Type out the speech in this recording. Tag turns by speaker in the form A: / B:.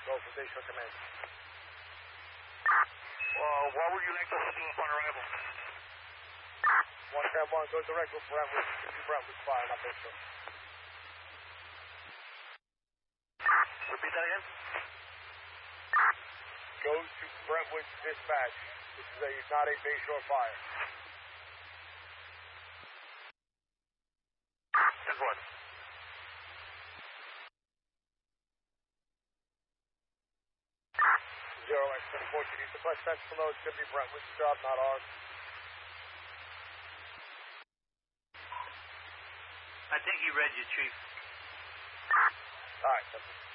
A: Go for Bayshore Command.
B: What would you like us to do upon arrival?
A: 110-1, go direct with Brentwood. Brentwood's fire, not Bayshore.
B: Repeat that again?
A: Go to Brentwood's dispatch. This is not a Bayshore fire.
B: That's what?
A: Zero X-10 14. The quest sent below. It's going to be Brentwood's job, not ours.
B: I think he read you, Chief.
A: All right, that's it.